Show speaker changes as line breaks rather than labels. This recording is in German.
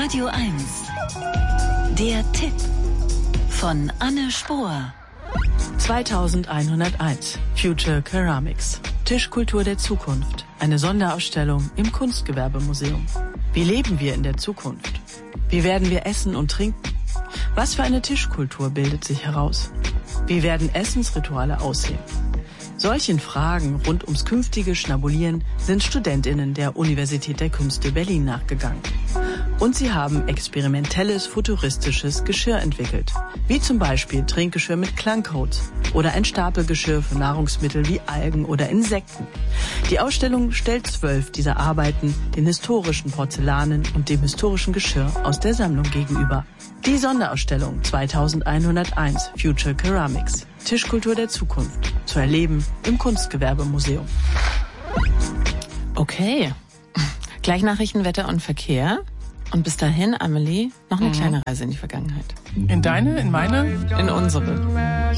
Radio 1. Der Tipp von Anne Spohr.
2101. Future Ceramics. Tischkultur der Zukunft. Eine Sonderausstellung im Kunstgewerbemuseum. Wie leben wir in der Zukunft? Wie werden wir essen und trinken? Was für eine Tischkultur bildet sich heraus? Wie werden Essensrituale aussehen? Solchen Fragen rund ums künftige Schnabulieren sind StudentInnen der Universität der Künste Berlin nachgegangen. Und sie haben experimentelles, futuristisches Geschirr entwickelt. Wie zum Beispiel Trinkgeschirr mit Klangcodes oder ein Stapelgeschirr für Nahrungsmittel wie Algen oder Insekten. Die Ausstellung stellt 12 dieser Arbeiten den historischen Porzellanen und dem historischen Geschirr aus der Sammlung gegenüber. Die Sonderausstellung 2101 Future Ceramics. Tischkultur der Zukunft. Zu erleben im Kunstgewerbemuseum.
Okay. Gleich Nachrichten, Wetter und Verkehr. Und bis dahin, Amelie, noch eine kleine Reise in die Vergangenheit.
In deine, in meine?
In unsere.